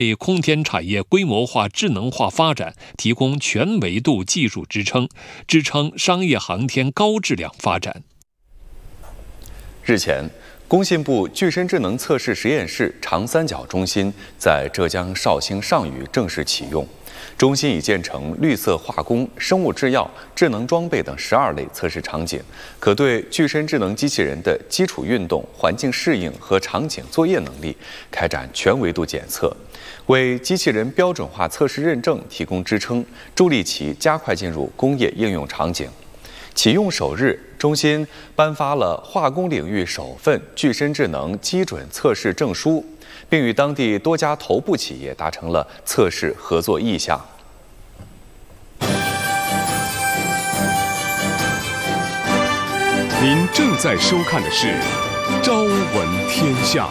为空天产业规模化、智能化发展提供全维度技术支撑，支撑商业航天高质量发展。 日前，工信部具身智能测试实验室长三角中心在浙江绍兴上虞正式启用。中心已建成绿色化工、生物制药、智能装备等12类测试场景，可对具身智能机器人的基础运动、环境适应和场景作业能力开展全维度检测，为机器人标准化测试认证提供支撑，助力其加快进入工业应用场景。启用首日，中心颁发了化工领域首份具身智能基准测试证书，并与当地多家头部企业达成了测试合作意向。 您正在收看的是《朝闻天下》。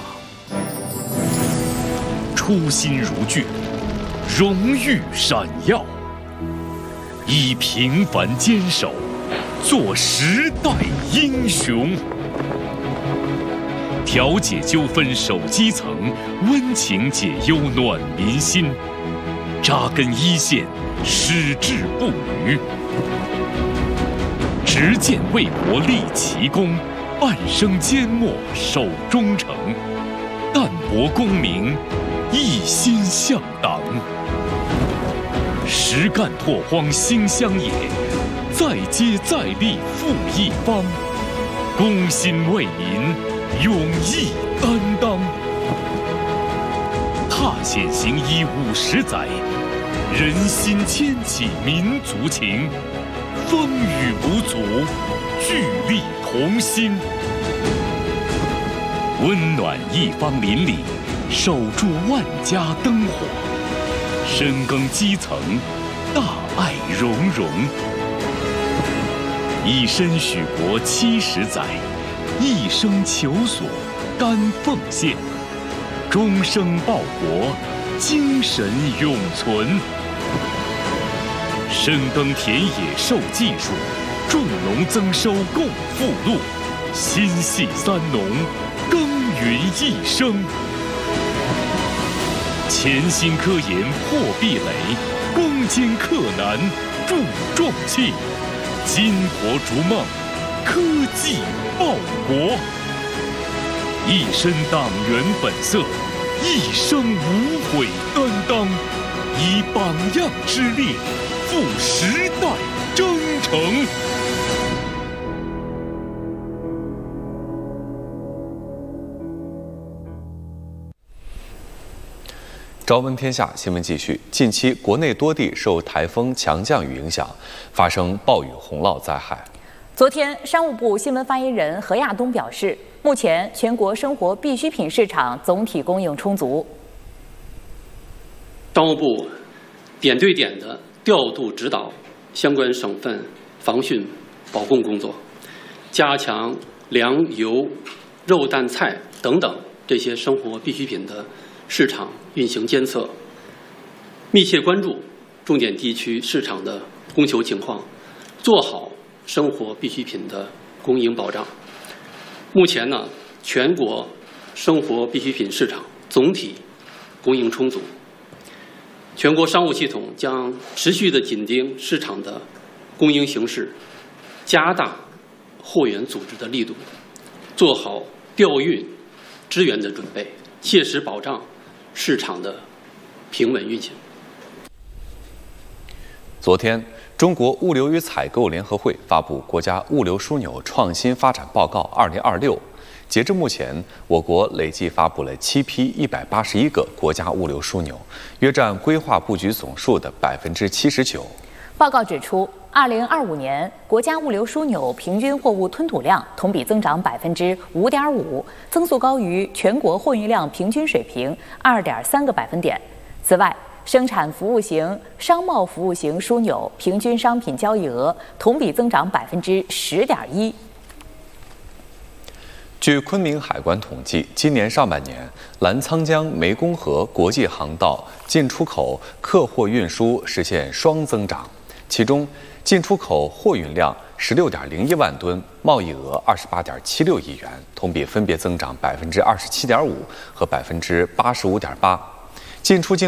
初心如炬，荣誉闪耀，以平凡坚守做时代英雄。调解纠纷守基层，温情解忧暖民心，扎根一线，矢志不渝。执剑为国立奇功，半生缄默守忠诚，淡泊功名，一心向党。实干拓荒兴乡野，再接再厉复一方，公心为民，勇毅担当。踏险行医50载，人心牵起民族情，风雨无阻，聚力同心。温暖一方邻里，守住万家灯火，深耕基层，大爱融融。以身许国70载，一生求索甘奉献，终生报国，精神永存。深耕田野授技术，种农增收共富禄，心系三农，耕耘一生。潜心科研破壁垒，攻坚克难铸壮气，金国逐梦，科技报国。一身党员本色，一生无悔担当，以榜样之力赴时代征程。 朝闻天下新闻继续。近期，国内多地受台风强降雨影响，发生暴雨洪涝灾害。 昨天，商务部新闻发言人何亚东表示，目前全国生活必需品市场总体供应充足。 商务部点对点地调度指导相关省份防汛保供工作，加强粮油、肉蛋菜等等这些生活必需品的市场运行监测，密切关注重点地区市场的供求情况，做好生活必需品的供应保障。目前呢，全国生活必需品市场总体供应充足。全国商务系统将持续地紧盯市场的供应形势，加大货源组织的力度，做好调运支援的准备，切实保障市场的平稳运行。 昨天，中国物流与采购联合会发布《国家物流枢纽创新发展报告2026》。截至目前，我国累计发布了7批181个国家物流枢纽，约占规划布局总数的79%。 报告指出，2025年国家物流枢纽平均货物吞吐量同比增长5.5%，增速高于全国货运量平均水平2.3个百分点。此外，生产服务型、商贸服务型枢纽平均商品交易额同比增长10.1%。 据昆明海关统计，今年上半年，澜沧江湄公河国际航道进出口客货运输实现双增长，其中进出口货运量16.01万吨，贸易额28.76亿元，同比分别增长27.5%和85.8%。进出境